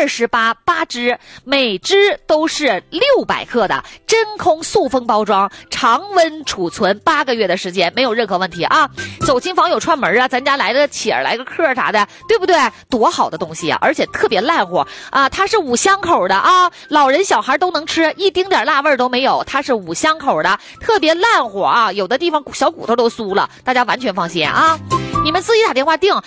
8支，每支都是600克的真空塑封包装，常温储存8个月的时间，没有任何问题啊。走亲访友串门啊，咱家来个且来个客啥的，对不对？多好的东西啊，而且特别烂乎啊，它是5香口的啊，老人小孩都能吃，一丁点辣味都没有，它是5香口的，特别烂乎啊，有的地方小骨头都酥了，大家完全放心啊。你们自己打电话订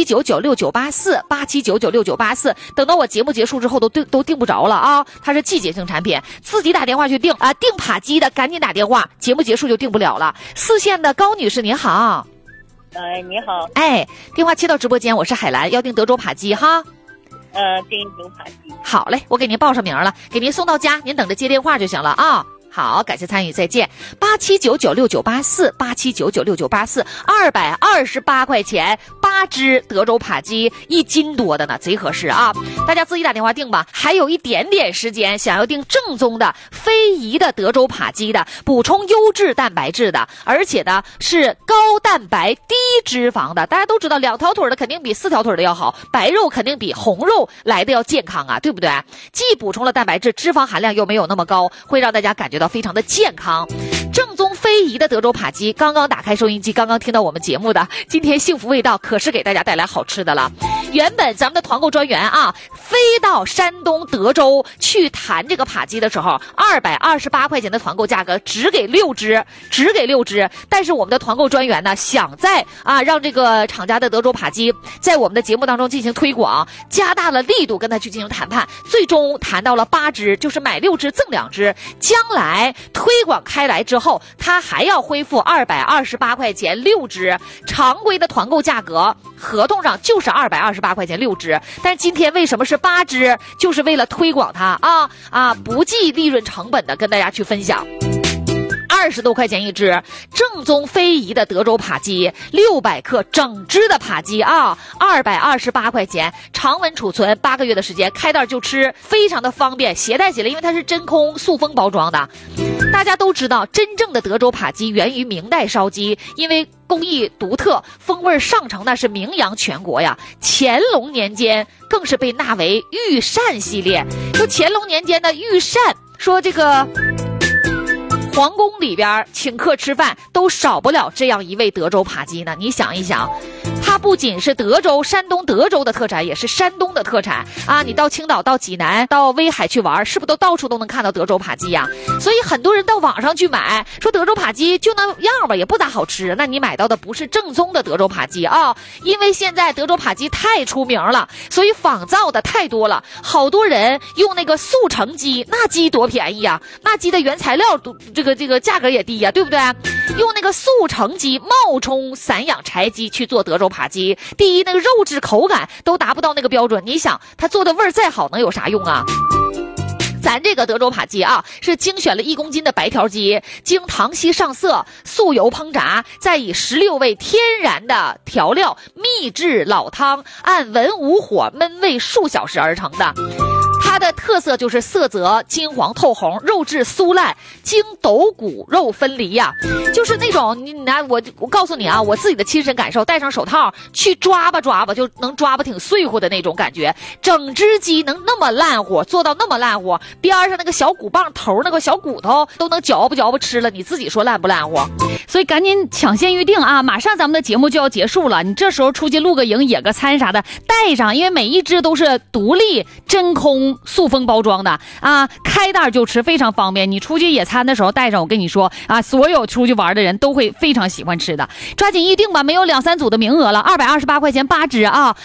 87996984，87996984，等到我节目结束之后都订不着了啊，它是季节性产品，自己打电话去订啊，订扒鸡的赶紧打电话，节目结束就订不了了。4线的高女士您好。 你好。 哎，电话切到直播间，我是海兰，要订德州扒鸡哈。 订一订扒鸡。 好嘞，我给您报上名了，给您送到家，您等着接电话就行了啊。好，感谢参与，再见。87996984，87996984，228块钱8只德州扒鸡，1斤多的呢，贼合适啊！大家自己打电话订吧。还有一点点时间，想要订正宗的非遗的德州扒鸡的，补充优质蛋白质的，而且呢是高蛋白低脂肪的。大家都知道，2条腿的肯定比4条腿的要好，白肉肯定比红肉来的要健康啊，对不对？既补充了蛋白质，脂肪含量又没有那么高，会让大家感觉到非常的健康。正宗非遗的德州扒鸡，刚刚打开收音机，刚刚听到我们节目的，今天幸福味道可是给大家带来好吃的了。原本咱们的团购专员啊，飞到山东德州去谈这个扒鸡的时候，228块钱的团购价格只给6只，但是我们的团购专员呢，想在让这个厂家的德州扒鸡在我们的节目当中进行推广，加大了力度跟他去进行谈判，最终谈到了8只，就是买6只赠2只。将来推广开来之后，他还要恢复228块钱6只，常规的团购价格合同上就是228块钱6只，但是今天为什么是8只？就是为了推广它不计利润成本的跟大家去分享。20多块钱1只，正宗非遗的德州扒鸡，600克整只的扒鸡啊，228块钱，常温储存8个月的时间，开袋就吃，非常的方便，携带起来，因为它是真空塑封包装的。大家都知道，真正的德州扒鸡源于明代烧鸡，因为工艺独特，风味上乘那是名扬全国呀。乾隆年间更是被纳为御膳系列。说乾隆年间的御膳，说这个皇宫里边请客吃饭都少不了这样一位德州扒鸡呢。你想一想，它不仅是德州山东德州的特产，也是山东的特产啊！你到青岛到济南到威海去玩，是不是都到处都能看到德州扒鸡呀？所以很多人到网上去买，说德州扒鸡就那样吧，也不咋好吃，那你买到的不是正宗的德州扒鸡啊！因为现在德州扒鸡太出名了，所以仿造的太多了，好多人用那个速成鸡，那鸡多便宜啊，那鸡的原材料都这个价格也低呀，对不对？用那个速成鸡冒充散养柴鸡去做德州扒鸡，第一那个肉质口感都达不到那个标准，你想它做的味儿再好能有啥用啊？咱这个德州扒鸡啊，是精选了1公斤的白条鸡，经糖稀上色，素油烹炸，再以16味天然的调料秘制老汤，按文武火焖煨数小时而成的。它的特色就是色泽金黄透红，肉质酥烂，经斗骨肉分离呀，就是那种我告诉你啊，我自己的亲身感受，戴上手套去抓吧就能抓吧挺碎乎的那种感觉。整只鸡能那么烂乎，做到那么烂乎，边上那个小骨棒头那个小骨头都能嚼吧吃了，你自己说烂不烂乎？所以赶紧抢先预定啊！马上咱们的节目就要结束了，你这时候出去露个营野个餐啥的带上，因为每一只都是独立真空塑封包装的啊，开袋就吃，非常方便。你出去野餐的时候带上，我跟你说啊，所有出去玩的人都会非常喜欢吃的。抓紧预定吧，没有2、3组的名额了。228块钱8只啊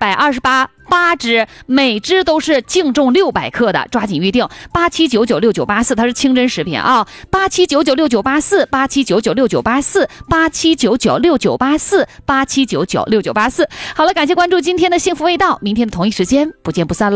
，228。8只，每只都是净重600克的，抓紧预定。87996984，它是清真食品啊。87996984，87996984，87996984。好了，感谢关注今天的幸福味道，明天的同一时间不见不散喽。